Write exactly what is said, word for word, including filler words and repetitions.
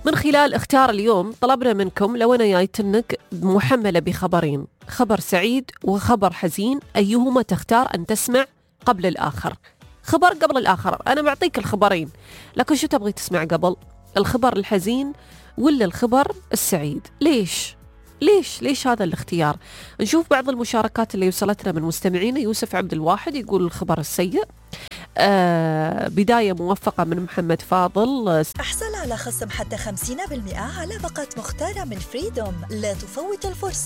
من خلال اختار اليوم طلبنا منكم لو أنا جايتنك محملة بخبرين، خبر سعيد وخبر حزين، أيهما تختار أن تسمع قبل الآخر؟ خبر قبل الآخر، أنا بعطيك الخبرين لكن شو تبغي تسمع قبل؟ الخبر الحزين ولا الخبر السعيد؟ ليش؟ ليش؟ ليش هذا الاختيار؟ نشوف بعض المشاركات اللي وصلتنا من مستمعينا. يوسف عبد الواحد يقول الخبر السيء. آه بداية موفقة من محمد فاضل. احصل على خصم حتى خمسين بالمئة على باقات مختارة من فريدوم، لا تفوت الفرصة.